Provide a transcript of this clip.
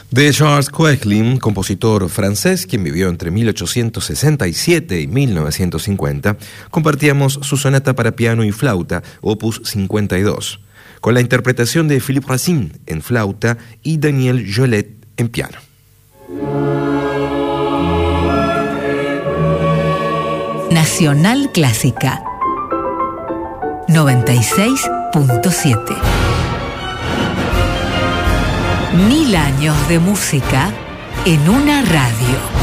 De Charles Koechlin, compositor francés, quien vivió entre 1867 y 1950, compartíamos su sonata para piano y flauta, opus 52, con la interpretación de Philippe Racine en flauta y Daniel Jolet en piano. Nacional Clásica 96.7. 1000 años de música en una radio.